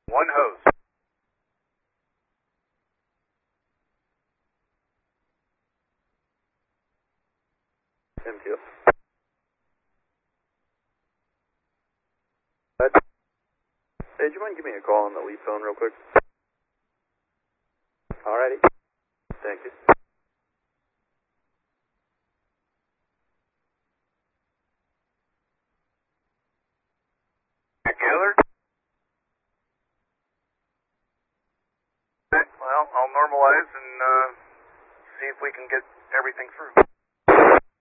One hose. MTO. Hey, do you mind giving me a call on the lead phone real quick? Alrighty. Thank you. Taylor? Well, I'll normalize and see if we can get everything through.